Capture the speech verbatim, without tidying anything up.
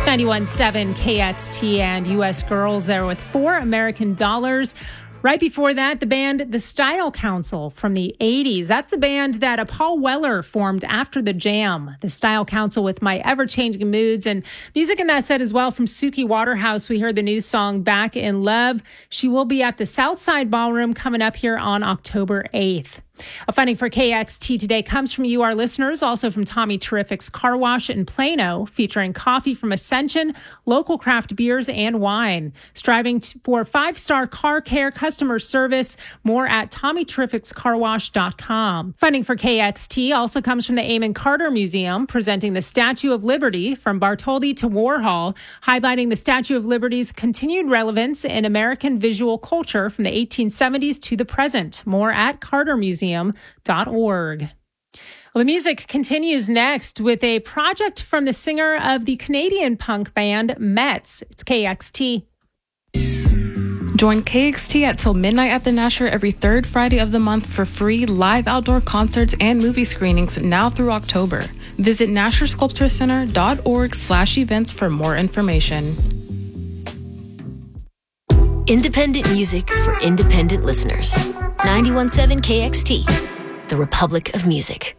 ninety-one point seven K X T and U S Girls there with four American Dollars. Right before that, the band The Style Council from the eighties. That's the band that Paul Weller formed after the Jam. The Style Council with My Ever-Changing Moods, and music in that set as well from Suki Waterhouse. We heard the new song Back in Love. She will be at the Southside Ballroom coming up here on October eighth. A funding for K X T today comes from you, our listeners, also from Tommy Terrific's Car Wash in Plano, featuring coffee from Ascension, local craft beers, and wine. Striving for five-star car care customer service. More at tommy terrifics car wash dot com. Funding for K X T also comes from the Amon Carter Museum, presenting the Statue of Liberty from Bartholdi to Warhol, highlighting the Statue of Liberty's continued relevance in American visual culture from the eighteen seventies to the present. More at carter museum dot org. Well, the music continues next with a project from the singer of the Canadian punk band Mets. It's K X T. Join K X T at till midnight at the Nasher every third Friday of the month for free live outdoor concerts and movie screenings now through October. Visit nasher sculpture center dot org slash events for more information. Independent music for independent listeners. ninety-one point seven K X T, the Republic of Music.